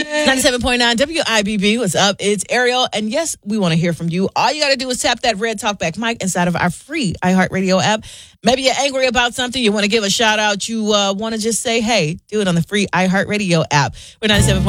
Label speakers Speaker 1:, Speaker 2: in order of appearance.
Speaker 1: 97.9 WIBB. What's up? It's Ariel. And yes, we want to hear from you. All you got to do is tap that red talkback mic inside of our free iHeartRadio app. Maybe you're angry about something. You want to give a shout out. You want to just say, hey, do it on the free iHeartRadio app. We're 97.9